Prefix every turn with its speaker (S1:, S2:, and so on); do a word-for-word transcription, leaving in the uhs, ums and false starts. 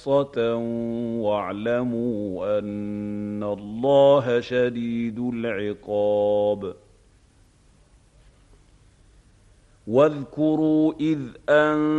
S1: واعلموا أن الله شديد العقاب. واذكروا إذ أنتم